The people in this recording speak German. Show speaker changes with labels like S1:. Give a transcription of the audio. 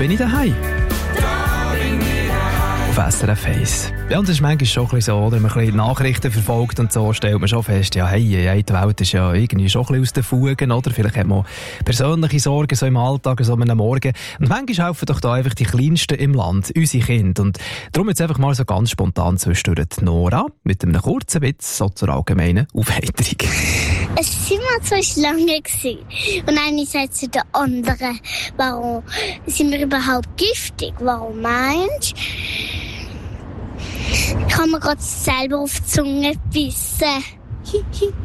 S1: bin ich daheim. Auf SRF 1. Ja, und das ist manchmal schon ein bisschen so, wenn man ein bisschen Nachrichten verfolgt und so, stellt man schon fest, ja, die Welt ist ja irgendwie schon ein bisschen aus den Fugen, oder? Vielleicht hat man persönliche Sorgen so im Alltag, so einem Morgen. Und manchmal helfen doch da einfach die Kleinsten im Land, unsere Kinder. Und darum jetzt einfach mal so ganz spontan zwischendurch die Nora mit einem kurzen Witz, so zur allgemeinen Aufheiterung.
S2: Es waren immer 2 Schlangen gewesen. Und eine sagt zu der anderen, warum sind wir überhaupt giftig? Warum meinst du? Ich habe mir gerade selber auf die Zunge gebissen.